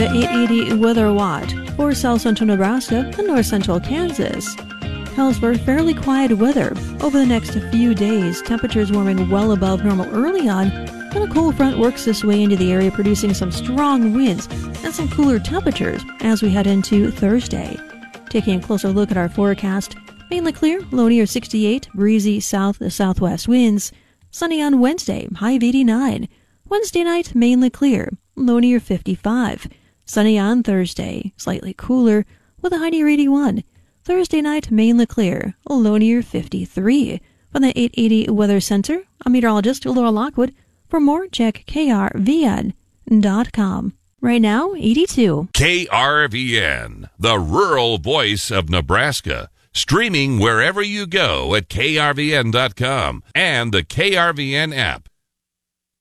the 880 Weather Watt for south central Nebraska and north central Kansas. Calls for fairly quiet weather over the next few days. Temperatures warming well above normal early on, and a cold front works its way into the area, producing some strong winds and some cooler temperatures as we head into Thursday. Taking a closer look at our forecast, mainly clear, low near 68, breezy south to southwest winds. Sunny on Wednesday, high of 89. Wednesday night, mainly clear, low near 55. Sunny on Thursday, slightly cooler, with a high near 81. Thursday night, mainly clear, low near 53. From the 880 Weather Center, I'm meteorologist Laura Lockwood. For more, check krvn.com. Right now, 82. KRVN, the rural voice of Nebraska. Streaming wherever you go at krvn.com and the KRVN app.